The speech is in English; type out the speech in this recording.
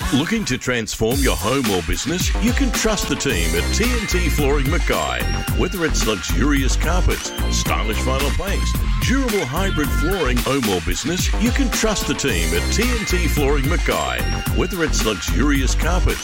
Looking to transform your home or business? You can trust the team at TNT Flooring Mackay. Whether it's luxurious carpets, stylish vinyl planks, durable hybrid flooring, home or business, you can trust the team at TNT Flooring Mackay. Whether it's luxurious carpets,